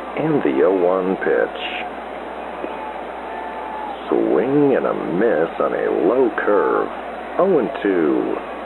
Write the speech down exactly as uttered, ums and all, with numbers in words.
And the oh one pitch. Swing and a miss on a low curve. oh and two.